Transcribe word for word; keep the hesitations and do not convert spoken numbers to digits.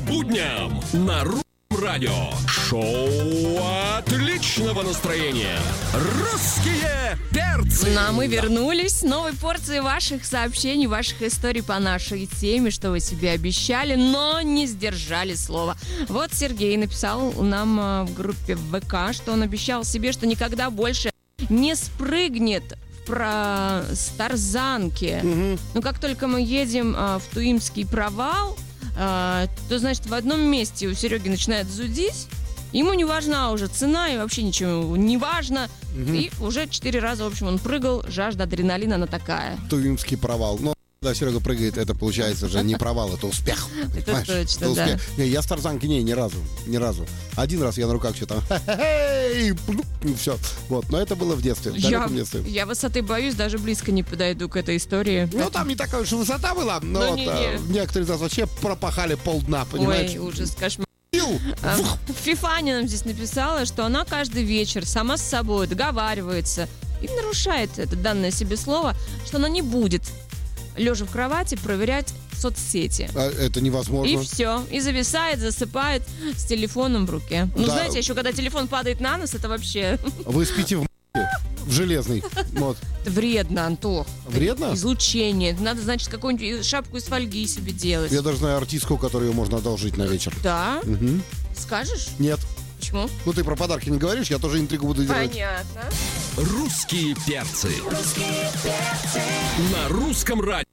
будням на Русском радио. Шоу отличного настроения. Русские перцы. Ну, а мы вернулись с новой порцией ваших сообщений, ваших историй по нашей теме, что вы себе обещали, но не сдержали слова. Вот Сергей написал нам э, в группе ВК, что он обещал себе, что никогда больше не спрыгнет про с тарзанки. Угу. Но как только мы едем э, в Туимский провал, э, то, значит, в одном месте у Сереги начинает зудить. Ему не важна уже цена и вообще ничего не важно. Угу. И уже четыре раза, в общем, он прыгал. Жажда адреналина, она такая. Туимский провал. Но когда Серега прыгает, это получается же не провал, это успех. Это Понимаешь? точно, Это да. успех. Не, я с тарзанки не, ни разу, ни разу. Один раз я на руках что-то хе-хей, все. Вот, но это было в детстве, в Я, далеком детстве. я высоты боюсь, даже близко не подойду к этой истории. Ну, там не такая уж высота была, но Ну, вот, не, а, не. некоторые из нас вообще пропахали полдна, понимаешь? Ой, ужас, кошмар. Пил. А, Вух. Фифаня нам здесь написала, что она каждый вечер сама с собой договаривается и нарушает это данное себе слово, что она не будет, лежа в кровати, проверять соцсети. А, это невозможно. И все. И зависает, засыпает с телефоном в руке. Ну, Да. знаете, еще когда телефон падает на нос, это вообще Вы спите в в железный. Вот. вредно, Антох. Вредно? Излучение. Надо, значит, какую-нибудь шапку из фольги себе делать. Я даже знаю артистку, которую можно одолжить на вечер. Да? Мгм. Скажешь? Нет. Почему? Ну ты про подарки не говоришь, я тоже интригу буду делать. Понятно. Русские перцы. На Русском радио.